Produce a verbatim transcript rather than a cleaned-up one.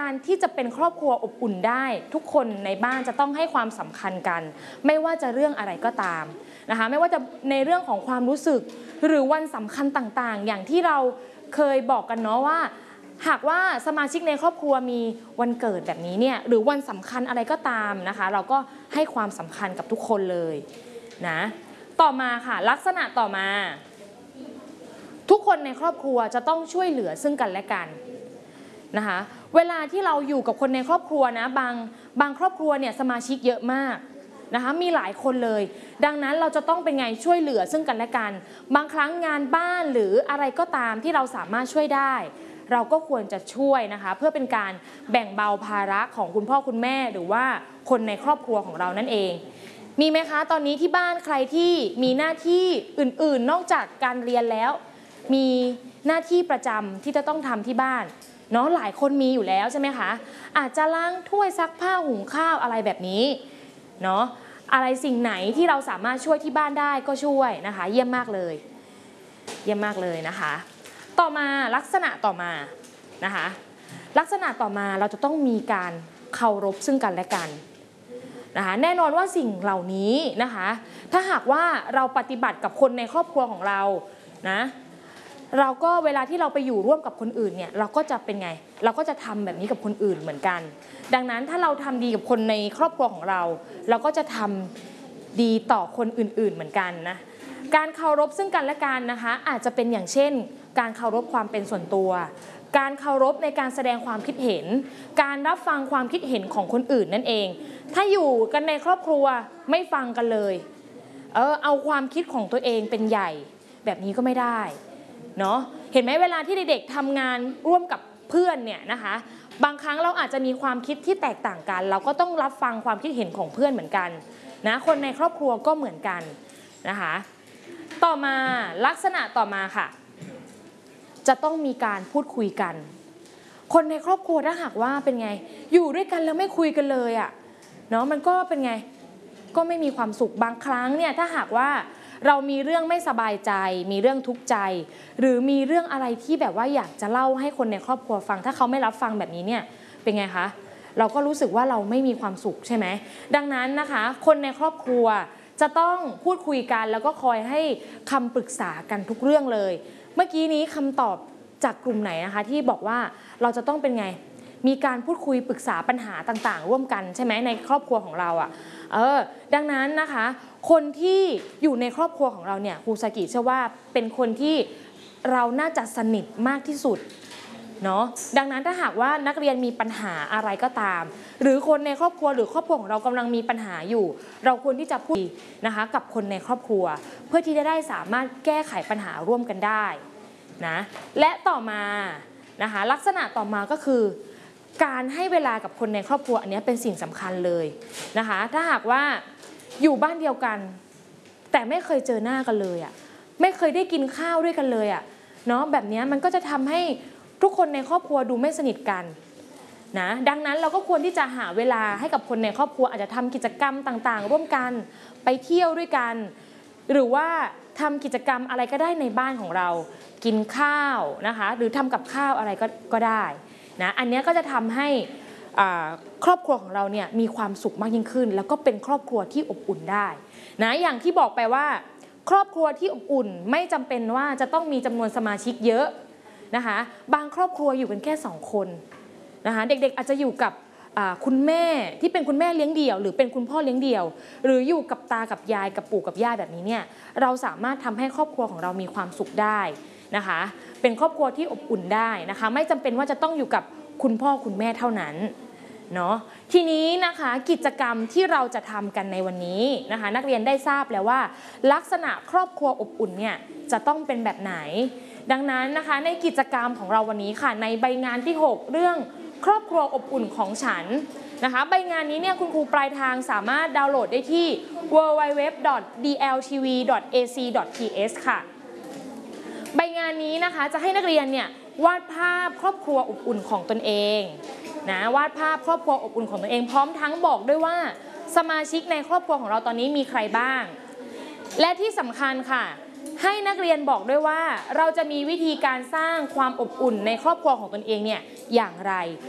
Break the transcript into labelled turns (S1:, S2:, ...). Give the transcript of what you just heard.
S1: การที่จะเป็นครอบครัวอบอุ่นได้ทุกคนในบ้านจะต้องให้ความสำคัญกันไม่ว่าจะเรื่องอะไรก็ตามนะคะไม่ว่าจะในเรื่องของความรู้สึกหรือวันสำคัญต่างๆอย่างที่เราเคยบอกกันเนาะว่าหากว่าสมาชิกในครอบครัวมีวันเกิดแบบนี้เนี่ยหรือวันสำคัญอะไรก็ตามนะคะเราก็ให้ความสำคัญกับทุกคนเลยนะต่อมาค่ะลักษณะต่อมาทุกคนในครอบครัวจะต้องช่วยเหลือซึ่งกันและกันนะคะเวลาที่เราอยู่กับคนในครอบครัวนะบางบางครอบครัวเนี่ยสมาชิกเยอะมากนะคะมีหลายคนเลยดังนั้นเราจะต้องเป็นไงช่วยเหลือซึ่งกันและกันบางครั้งงานบ้านหรืออะไรก็ตามที่เราสามารถช่วยได้เราก็ควรจะช่วยนะคะเพื่อเป็นการแบ่งเบาภาระของคุณพ่อคุณแม่หรือว่าคนในครอบครัวของเรานั่นเองมีไหมคะตอนนี้ที่บ้านใครที่มีหน้าที่อื่นๆนอกจากการเรียนแล้วมีหน้าที่ประจำที่จะต้องทำที่บ้านเนาะหลายคนมีอยู่แล้วใช่ไหมคะอาจจะล้างถ้วยซักผ้าหุงข้าวอะไรแบบนี้เนาะอะไรสิ่งไหนที่เราสามารถช่วยที่บ้านได้ก็ช่วยนะคะเยี่ยมมากเลยเยี่ยมมากเลยนะคะต่อมาลักษณะต่อมานะคะลักษณะต่อมาเราจะต้องมีการเคารพซึ่งกันและกันนะคะแน่นอนว่าสิ่งเหล่านี้นะคะถ้าหากว่าเราปฏิบัติกับคนในครอบครัวของเรานะเราก็เวลาที่เราไปอยู่ร่วมกับคนอื่นเนี่ยเราก็จะเป็นไงเราก็จะทำแบบนี้กับคนอื่นเหมือนกันดังนั้นถ้าเราทำดีกับคนในครอบครัวของเราเราก็จะทำดีต่อคนอื่นๆเหมือนกันนะการเคารพซึ่งกันและกันนะคะอาจจะเป็นอย่างเช่นการเคารพความเป็นส่วนตัวการเคารพในการแสดงความคิดเห็นการรับฟังความคิดเห็นของคนอื่นนั่นเองถ้าอยู่กันในครอบครัวไม่ฟังกันเลยเออเอาความคิดของตัวเองเป็นใหญ่แบบนี้ก็ไม่ได้เนาะเห็นไหมเวลาที่เด็กๆทำงานร่วมกับเพื่อนเนี่ยนะคะบางครั้งเราอาจจะมีความคิดที่แตกต่างกันเราก็ต้องรับฟังความคิดเห็นของเพื่อนเหมือนกันนะคนในครอบครัวก็เหมือนกันนะคะต่อมาลักษณะต่อมาค่ะจะต้องมีการพูดคุยกันคนในครอบครัวถ้าหากว่าเป็นไงอยู่ด้วยกันแล้วไม่คุยกันเลยอ่ะเนาะมันก็เป็นไงก็ไม่มีความสุขบางครั้งเนี่ยถ้าหากว่าเรามีเรื่องไม่สบายใจมีเรื่องทุกข์ใจหรือมีเรื่องอะไรที่แบบว่าอยากจะเล่าให้คนในครอบครัวฟังถ้าเขาไม่รับฟังแบบนี้เนี่ยเป็นไงคะเราก็รู้สึกว่าเราไม่มีความสุขใช่ไหมดังนั้นนะคะคนในครอบครัวจะต้องพูดคุยกันแล้วก็คอยให้คำปรึกษากันทุกเรื่องเลยเมื่อกี้นี้คำตอบจากกลุ่มไหนนะคะที่บอกว่าเราจะต้องเป็นไงมีการพูดคุยปรึกษาปัญหาต่างๆร่วมกันใช่ไหมในครอบครัวของเราอ่ะเออดังนั้นนะคะคนที่อยู่ในครอบครัวของเราเนี่ยครูซากิเชื่อว่าเป็นคนที่เราน่าจะสนิทมากที่สุดเนาะดังนั้นถ้าหากว่านักเรียนมีปัญหาอะไรก็ตามหรือคนในครอบครัวหรือครอบครัวของเรากำลังมีปัญหาอยู่เราควรที่จะพูดนะคะกับคนในครอบครัวเพื่อที่จะได้สามารถแก้ไขปัญหาร่วมกันได้นะและต่อมานะคะลักษณะต่อมาก็คือการให้เวลากับคนในครอบครัวอันนี้เป็นสิ่งสำคัญเลยนะคะถ้าหากว่าอยู่บ้านเดียวกันแต่ไม่เคยเจอหน้ากันเลยอ่ะไม่เคยได้กินข้าวด้วยกันเลยอ่ะเนาะแบบนี้มันก็จะทำให้ทุกคนในครอบครัวดูไม่สนิทกันนะดังนั้นเราก็ควรที่จะหาเวลาให้กับคนในครอบครัวอาจจะทำกิจกรรมต่างๆร่วมกันไปเที่ยวด้วยกันหรือว่าทำกิจกรรมอะไรก็ได้ในบ้านของเรากินข้าวนะคะหรือทำกับข้าวอะไรก็ก็ได้นะอันนี้ก็จะทำให้ครอบครัวของเราเนี่ยมีความสุขมากยิ่งขึ้นแล้วก็เป็นครอบครัวที่อบอุ่นได้นะอย่างที่บอกไปว่าครอบครัวที่อบอุ่นไม่จำเป็นว่าจะต้องมีจำนวนสมาชิกเยอะนะคะบางครอบครัวอยู่กันแค่สองคนนะคะเด็กๆอาจจะอยู่กับคุณแม่ที่เป็นคุณแม่เลี้ยงเดี่ยวหรือเป็นคุณพ่อเลี้ยงเดี่ยวหรืออยู่กับตากับยายกับปู่กับย่าแบบนี้เนี่ยเราสามารถทำให้ครอบครัวของเรามีความสุขได้นะคะเป็นครอบครัวที่อบอุ่นได้นะคะไม่จำเป็นว่าจะต้องอยู่กับคุณพ่อคุณแม่เท่านั้นเนาะทีนี้นะคะกิจกรรมที่เราจะทำกันในวันนี้นะคะนักเรียนได้ทราบแล้วว่าลักษณะครอบครัวอบอุ่นเนี่ยจะต้องเป็นแบบไหนดังนั้นนะคะในกิจกรรมของเราวันนี้ค่ะในใบงานที่หกเรื่องครอบครัวอบอุ่นของฉันนะคะใบงานนี้เนี่ยคุณครูปลายทางสามารถดาวน์โหลดได้ที่ ดับเบิลยู ดับเบิลยู ดับเบิลยู ดอท ดี แอล ที วี ดอท เอ ซี ดอท ที เอส ค่ะใบงานนี้นะคะจะให้นักเรียนเนี่ยวาดภาพครอบครัวอบอุ่นของตนเองนะวาดภาพครอบครัวอบอุ่นของตนเองพร้อมทั้งบอกด้วยว่าสมาชิกในครอบครัวของเราตอนนี้มีใครบ้างและที่สำคัญค่ะให้นักเรียนบอกด้วยว่าเราจะมีวิธีการสร้างความอบอุ่นในครอบครัวของตนเองเนี่ยอย่างไร